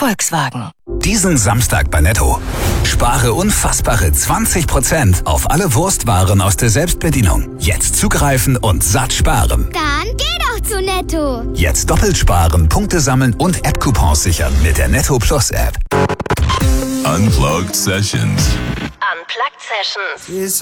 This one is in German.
Volkswagen. Diesen Samstag bei Netto. Spare unfassbare 20% auf alle Wurstwaren aus der Selbstbedienung. Jetzt zugreifen und satt sparen. Dann geh doch zu Netto. Jetzt doppelt sparen, Punkte sammeln und App-Coupons sichern mit der Netto Plus App. Unplugged Sessions. Unplugged Sessions.